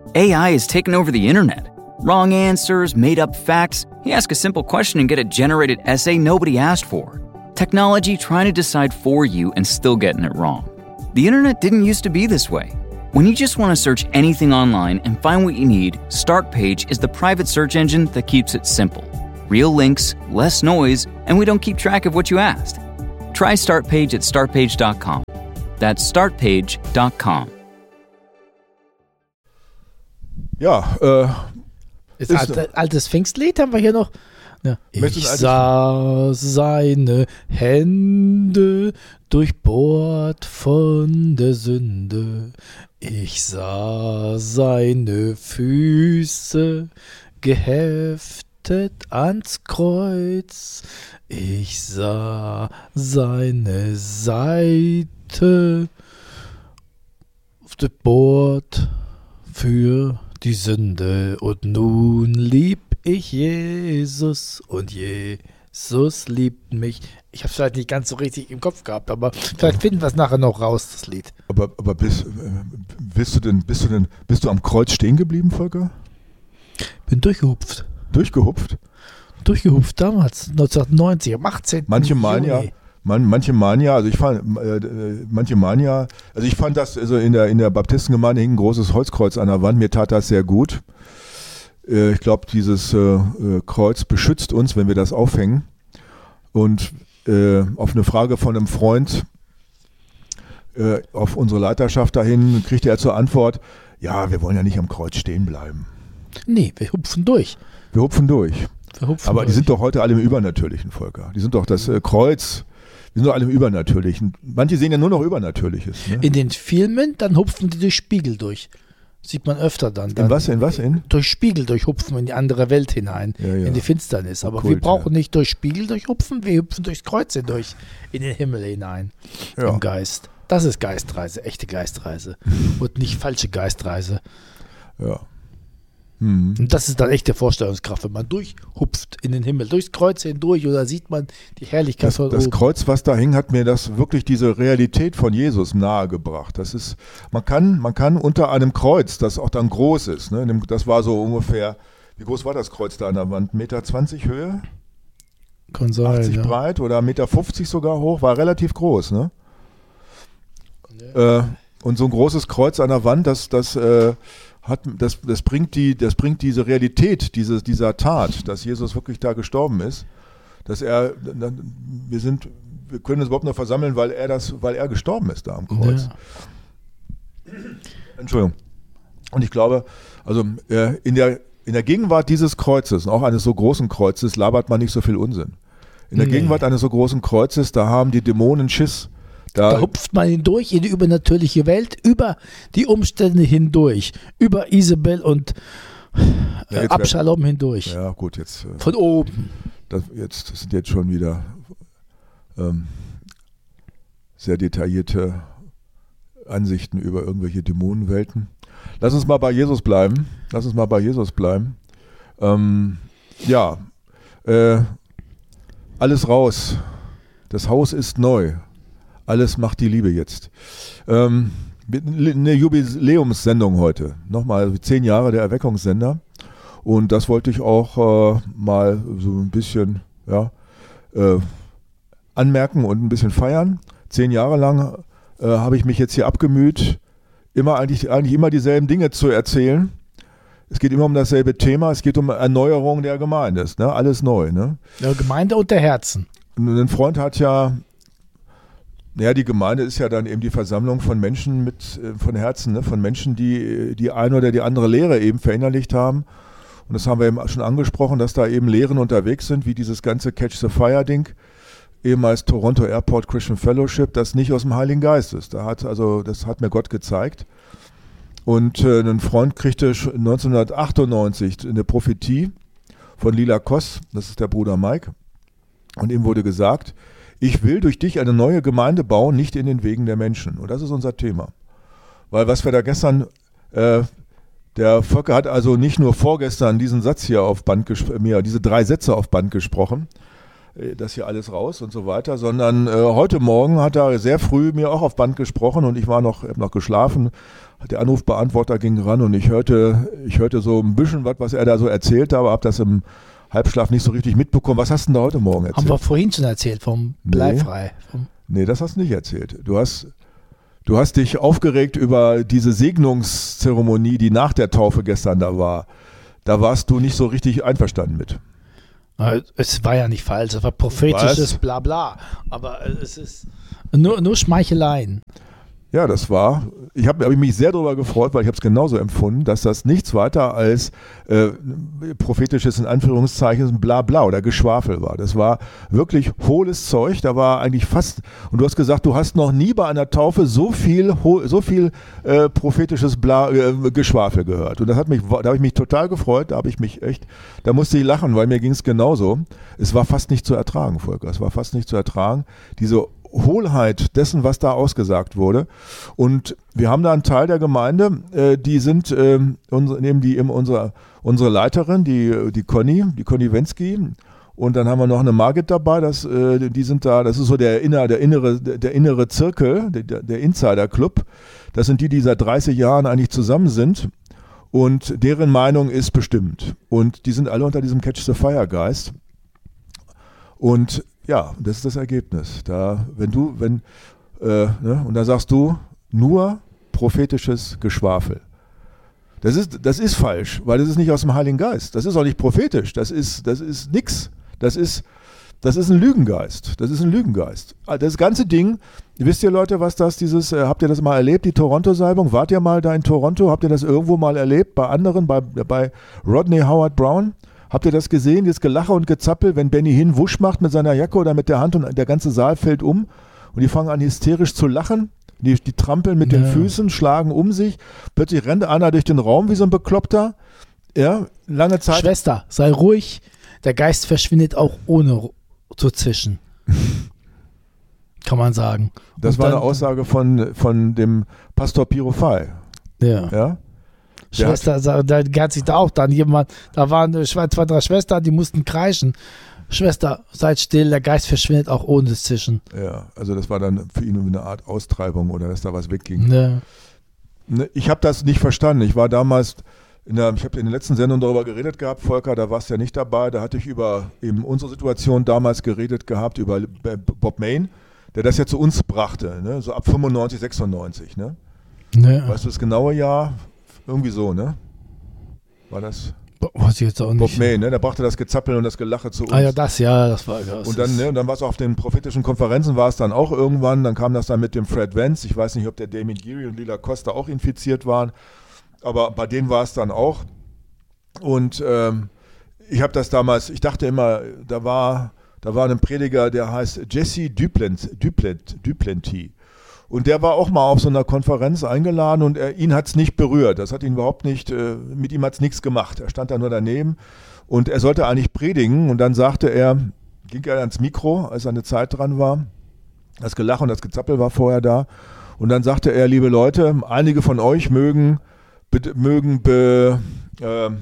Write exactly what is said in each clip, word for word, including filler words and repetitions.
A I has taken over the internet. Wrong answers, made-up facts. You ask a simple question and get a generated essay nobody asked for. Technology trying to decide for you and still getting it wrong. The internet didn't used to be this way. When you just want to search anything online and find what you need, Startpage is the private search engine that keeps it simple. Real links, less noise, and we don't keep track of what you asked. Try Startpage at startpage dot com. That's startpage dot com. Ja, äh... Ist alte, altes Pfingstlied haben wir hier noch. Ja. Ich sah seine Hände durchbohrt von der Sünde. Ich sah seine Füße geheftet ans Kreuz. Ich sah seine Seite durchbohrt für die Sünde. Und nun lieb ich Jesus und Jesus liebt mich. Ich habe es vielleicht nicht ganz so richtig im Kopf gehabt, aber vielleicht finden wir es nachher noch raus, das Lied. Aber, aber bist, bist, du denn, bist, du denn, bist du am Kreuz stehen geblieben, Volker? Bin durchgehupft. Durchgehupft? Durchgehupft damals, neunzehnhundertneunzig, am achtzehnten Manche meinen ja, man, manche meinen ja, also ich fand, äh, manche meinen ja, also ich fand das, also in der, in der Baptistengemeinde hing ein großes Holzkreuz an der Wand, mir tat das sehr gut. Äh, ich glaube, dieses äh, Kreuz beschützt uns, wenn wir das aufhängen. Und äh, auf eine Frage von einem Freund, äh, auf unsere Leiterschaft dahin, kriegte er zur Antwort, ja, wir wollen ja nicht am Kreuz stehen bleiben. Nee, wir hupfen durch. Wir hupfen durch. Wir hupfen Aber durch. die sind doch heute alle im Übernatürlichen, Volker. Die sind doch das äh, Kreuz, die sind doch alle im Übernatürlichen. Manche sehen ja nur noch Übernatürliches. Ne? In den Filmen, dann hupfen die durch Spiegel durch. Sieht man öfter dann. dann in was, in was, in? Durch Spiegel durchhupfen in die andere Welt hinein, ja, ja. in die Finsternis. Aber Okkult, wir brauchen ja. nicht durch Spiegel durchhupfen, wir hüpfen durchs Kreuz hindurch, in den Himmel hinein, Ja. im Geist. Das ist Geistreise, echte Geistreise und nicht falsche Geistreise. Ja. Hm. Und das ist dann echte Vorstellungskraft, wenn man durchhupft in den Himmel, durchs Kreuz hindurch, oder sieht man die Herrlichkeit Das, von das oben. Kreuz, was da hing, hat mir das wirklich diese Realität von Jesus nahegebracht. Das ist, man kann, man kann unter einem Kreuz, das auch dann groß ist, ne, das war so ungefähr, wie groß war das Kreuz da an der Wand? eins Meter zwanzig Höhe? Kann sein, achtzig ja. breit oder eins Meter fünfzig sogar hoch, war relativ groß, ne? Ja. Äh, und so ein großes Kreuz an der Wand, das, das, äh, hat, das, das, bringt die, das bringt diese Realität diese, dieser Tat, dass Jesus wirklich da gestorben ist, dass er, wir sind, wir können uns überhaupt nur versammeln, weil er das, weil er gestorben ist da am Kreuz. Ja. Entschuldigung. Und ich glaube, also äh, in der In der Gegenwart dieses Kreuzes, auch eines so großen Kreuzes, labert man nicht so viel Unsinn. In der nee. Gegenwart eines so großen Kreuzes, da haben die Dämonen Schiss. Da, da hupft man hindurch in die übernatürliche Welt, über die Umstände hindurch, über Isabel und äh, ja, Abschalom hindurch. Ja gut, jetzt. Äh, Von oben. Das, jetzt, das sind jetzt schon wieder ähm, sehr detaillierte Ansichten über irgendwelche Dämonenwelten. Lass uns mal bei Jesus bleiben. Lass uns mal bei Jesus bleiben. Ähm, ja, äh, alles raus. Das Haus ist neu. Alles macht die Liebe jetzt. Ähm, eine Jubiläumssendung heute. Nochmal zehn Jahre der Erweckungssender. Und das wollte ich auch äh, mal so ein bisschen ja, äh, anmerken und ein bisschen feiern. Zehn Jahre lang äh, habe ich mich jetzt hier abgemüht, immer eigentlich, eigentlich immer dieselben Dinge zu erzählen. Es geht immer um dasselbe Thema, es geht um Erneuerung der Gemeinde, ne? Alles neu. Ne? Der Gemeinde und der Herzen. Ein Freund hat ja, naja, die Gemeinde ist ja dann eben die Versammlung von Menschen mit, von Herzen, ne? Von Menschen, die die eine oder die andere Lehre eben verinnerlicht haben. Und das haben wir eben schon angesprochen, dass da eben Lehren unterwegs sind, wie dieses ganze Catch the Fire-Ding, ehemals Toronto Airport Christian Fellowship, das nicht aus dem Heiligen Geist ist. Da hat, also, das hat mir Gott gezeigt. Und äh, ein Freund kriegte neunzehnhundertachtundneunzig eine Prophetie von Lila Koss, das ist der Bruder Mike, und ihm wurde gesagt, ich will durch dich eine neue Gemeinde bauen, nicht in den Wegen der Menschen. Und das ist unser Thema. Weil was wir da gestern, äh, der Volker hat also nicht nur vorgestern diesen Satz hier auf Band gesprochen, mir diese drei Sätze auf Band gesprochen, äh, das hier alles raus und so weiter, sondern äh, heute Morgen hat er sehr früh mir auch auf Band gesprochen und ich war noch, hab noch geschlafen. Der Anrufbeantworter ging ran und ich hörte, ich hörte so ein bisschen was, was er da so erzählte, aber habe das im Halbschlaf nicht so richtig mitbekommen. Was hast du denn da heute Morgen erzählt? Haben wir vorhin schon erzählt, vom Bleifrei. Nee, nee, das hast du nicht erzählt. Du hast, du hast dich aufgeregt über diese Segnungszeremonie, die nach der Taufe gestern da war. Da warst du nicht so richtig einverstanden mit. Es war ja nicht falsch, es war prophetisches was? Blabla. Aber es ist nur, nur Schmeicheleien. Ja, das war, ich habe hab mich sehr darüber gefreut, weil ich habe es genauso empfunden, dass das nichts weiter als äh, prophetisches, in Anführungszeichen, Blabla oder Geschwafel war. Das war wirklich hohles Zeug, da war eigentlich fast, und du hast gesagt, du hast noch nie bei einer Taufe so viel, so viel äh, prophetisches Bla, äh, Geschwafel gehört. Und das hat mich, da habe ich mich total gefreut, da habe ich mich echt, da musste ich lachen, weil mir ging es genauso. Es war fast nicht zu ertragen, Volker, es war fast nicht zu ertragen, diese Hohlheit dessen, was da ausgesagt wurde. Und wir haben da einen Teil der Gemeinde, äh, die sind, äh, unsere, nehmen die eben unsere, unsere Leiterin, die, die Conny, die Conny Wensky. Und dann haben wir noch eine Margit dabei, das, äh, die sind da, das ist so der, inner, der, innere, der, der innere Zirkel, der, der Insider-Club. Das sind die, die seit dreißig Jahren eigentlich zusammen sind. Und deren Meinung ist bestimmt. Und die sind alle unter diesem Catch-the-Fire-Geist. Und ja, das ist das Ergebnis. Da, wenn du, wenn, äh, ne, und da sagst du, nur prophetisches Geschwafel. Das ist, das ist falsch, weil das ist nicht aus dem Heiligen Geist. Das ist auch nicht prophetisch. Das ist, das ist nix. Das ist, das ist ein Lügengeist. Das ist ein Lügengeist. Das ganze Ding, wisst ihr Leute, was das, dieses, äh, habt ihr das mal erlebt, die Toronto-Salbung? Wart ihr mal da in Toronto? Habt ihr das irgendwo mal erlebt? Bei anderen, bei, bei Rodney Howard Brown? Habt ihr das gesehen, dieses Gelache und Gezappel, wenn Benny Hinn Wusch macht mit seiner Jacke oder mit der Hand und der ganze Saal fällt um und die fangen an hysterisch zu lachen, die, die trampeln mit ja. den Füßen, schlagen um sich, plötzlich rennt einer durch den Raum wie so ein Bekloppter, ja, lange Zeit. Schwester, sei ruhig, der Geist verschwindet auch ohne zu zischen, kann man sagen. Das und war dann, eine Aussage von, von dem Pastor Pirofei. Ja. Ja. Schwester, hat, da hat sich da auch dann jemand, da waren zwei, drei Schwestern, die mussten kreischen. Schwester, seid still, der Geist verschwindet auch ohne das Zischen. Ja, also das war dann für ihn eine Art Austreibung oder dass da was wegging. Ja. Ich habe das nicht verstanden. Ich war damals, in der, ich habe in den letzten Sendungen darüber geredet gehabt, Volker, da warst du ja nicht dabei, da hatte ich über eben unsere Situation damals geredet gehabt, über Bob Mayne, der das ja zu uns brachte, ne? So ab fünfundneunzig, sechsundneunzig. Ne? Ja. Weißt du das genaue Jahr? Irgendwie so, ne? War das? Was ich jetzt auch nicht. Bob Mayne, ne? Der brachte das Gezappeln und das Gelache zu uns. Ah ja, das, ja, das war das. Und dann, ne, und dann war es auf den prophetischen Konferenzen, war es dann auch irgendwann, dann kam das dann mit dem Fred Vance, ich weiß nicht, ob der Damien Geary und Lila Costa auch infiziert waren, aber bei denen war es dann auch. Und ähm, ich habe das damals, ich dachte immer, da war, da war ein Prediger, der heißt Jesse Duplant, Duplant, Duplanty. Und der war auch mal auf so einer Konferenz eingeladen und er, ihn hat es nicht berührt. Das hat ihn überhaupt nicht, äh, mit ihm hat es nichts gemacht. Er stand da nur daneben und er sollte eigentlich predigen und dann sagte er, ging er ans Mikro, als seine Zeit dran war. Das Gelache und das Gezappel war vorher da. Und dann sagte er, liebe Leute, einige von euch mögen, be, mögen, be, äh,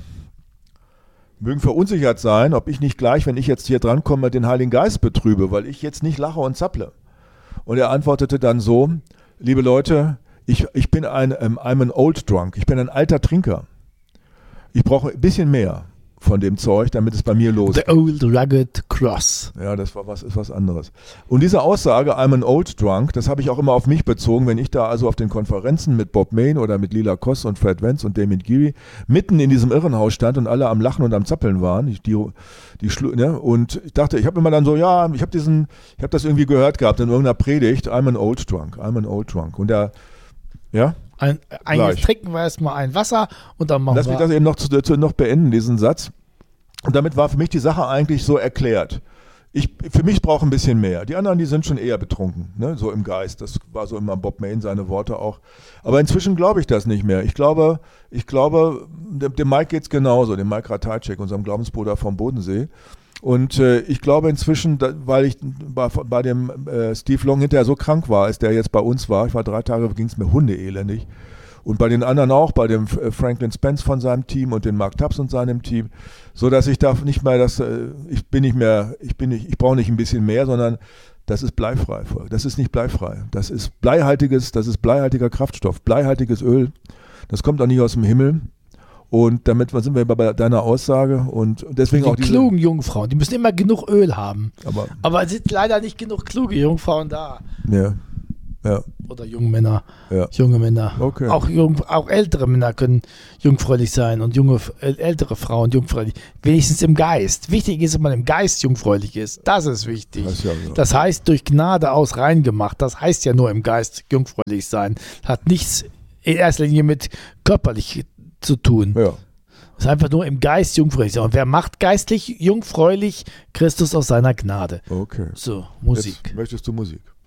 mögen verunsichert sein, ob ich nicht gleich, wenn ich jetzt hier drankomme, den Heiligen Geist betrübe, weil ich jetzt nicht lache und zapple. Und er antwortete dann so, liebe Leute, ich, ich bin ein, um, I'm an old drunk, ich bin ein alter Trinker. Ich brauche ein bisschen mehr von dem Zeug, damit es bei mir losgeht. The old rugged cross. Ja, das war was, ist was anderes. Und diese Aussage, I'm an old drunk, das habe ich auch immer auf mich bezogen, wenn ich da also auf den Konferenzen mit Bob Mayne oder mit Lila Koss und Fred Vance und Damien Geary mitten in diesem Irrenhaus stand und alle am Lachen und am Zappeln waren. Die, die, die Schlu- ne? Und ich dachte, ich habe immer dann so, ja, ich habe diesen, ich habe das irgendwie gehört gehabt in irgendeiner Predigt, I'm an old drunk, I'm an old drunk. Und der, ja, Ein, eigentlich trinken wir erstmal ein Wasser und dann machen Lass wir... Lass mich das eben noch, zu, zu, noch beenden, diesen Satz. Und damit war für mich die Sache eigentlich so erklärt. Ich, für mich brauche ein bisschen mehr. Die anderen, die sind schon eher betrunken, ne? So im Geist. Das war so immer Bob Mayne, seine Worte auch. Aber inzwischen glaube ich das nicht mehr. Ich glaube, ich glaube, dem, dem Mike geht es genauso, dem Mike Ratajczyk, unserem Glaubensbruder vom Bodensee. Und äh, ich glaube inzwischen, da, weil ich bei, bei dem äh, Steve Long hinterher so krank war, als der jetzt bei uns war, ich war drei Tage, ging es mir hundeelendig. Und bei den anderen auch, bei dem Franklin Spence von seinem Team und den Mark Tubbs und seinem Team, so dass ich da nicht mehr das, ich bin nicht mehr, ich bin nicht, ich brauche nicht ein bisschen mehr, sondern das ist bleifrei. Das ist nicht bleifrei. Das ist bleihaltiges, das ist bleihaltiger Kraftstoff, bleihaltiges Öl. Das kommt auch nicht aus dem Himmel. Und damit sind wir bei deiner Aussage und deswegen die auch diese klugen Jungfrauen, die müssen immer genug Öl haben. Aber, aber es sind leider nicht genug kluge Jungfrauen da. Ja. Ja. Oder junge Männer. Ja. Junge Männer. Okay. Auch, jung, auch ältere Männer können jungfräulich sein und junge, ältere Frauen jungfräulich. Wenigstens im Geist. Wichtig ist, dass man im Geist jungfräulich ist. Das ist wichtig. Das, ja so. Das heißt, durch Gnade aus rein gemacht. Das heißt ja nur im Geist jungfräulich sein. Hat nichts in erster Linie mit körperlich zu tun. Ja. Das ist einfach nur im Geist jungfräulich sein. Und wer macht geistlich jungfräulich? Christus aus seiner Gnade. Okay. So, Musik. Jetzt möchtest du Musik?